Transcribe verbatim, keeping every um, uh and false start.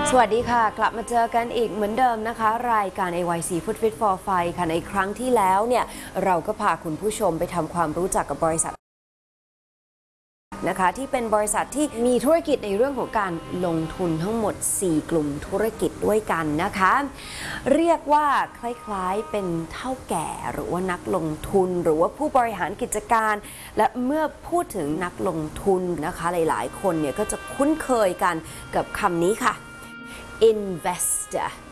สวัสดีค่ะกลับมาเจอกันอีกเหมือนเดิมนะคะรายการ เอ วาย ซี Food Fit for Fight ค่ะในครั้งที่แล้วเนี่ยเราก็พาคุณผู้ชมไปทำความรู้จักกับบริษัทนะคะที่เป็นบริษัทที่มีธุรกิจในเรื่องของการลงทุนทั้งหมดสี่กลุ่มธุรกิจด้วยกันนะคะเรียกว่าคล้ายๆเป็นเฒ่าแก่หรือว่านักลงทุนหรือว่าผู้บริหารกิจการและเมื่อพูดถึงนักลงทุนนะคะหลายๆคนเนี่ยก็จะคุ้นเคยกันกับคำนี้ค่ะinvestor